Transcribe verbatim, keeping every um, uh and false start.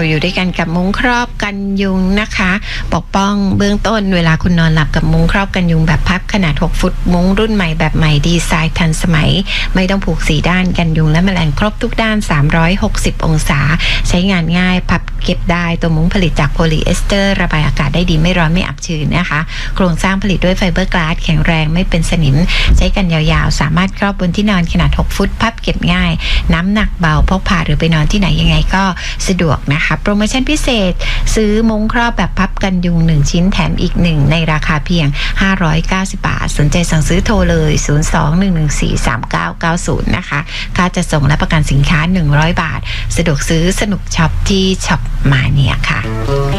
อยู่ด้วยกันกับมุ้งครอบกันยุงนะคะปกป้องเบื้องต้นเวลาคุณนอนหลับกับมุ้งครอบกันยุงแบบพับขนาดหกฟุตมุ้งรุ่นใหม่แบบใหม่ดีไซน์ทันสมัยไม่ต้องผูกสีด้านกันยุงและแมลงครบทุกด้านสามร้อยหกสิบองศาใช้งานง่ายพับเก็บได้ตัวมุ้งผลิตจากโพลีเอสเตอร์ระบายอากาศได้ดีไม่ร้อนไม่อับชื้นนะคะโครงสร้างผลิตด้วยไฟเบอร์กลาสแข็งแรงไม่เป็นสนิมใช้กันยาวๆสามารถครอบบนที่นอนขนาดหกฟุตพับเก็บง่ายน้ำหนักเบาพกพาหรือไปนอนที่ไหนยังไงก็สะดวกนะคะโปรโมชั่นพิเศษซื้อมุ้งครอบแบบพับกันยุงหนึ่งชิ้นแถมอีกหนึ่งในราคาเพียงห้าร้อยเก้าสิบบาทสนใจสั่งซื้อโทรเลยศูนย์ สอง หนึ่ง หนึ่ง สี่ สาม เก้า เก้า ศูนย์นะคะค่าจะส่งและประกันสินค้าหนึ่งร้อยบาทสะดวกซื้อสนุกช็อปที่ช็อปมาเนียค่ะ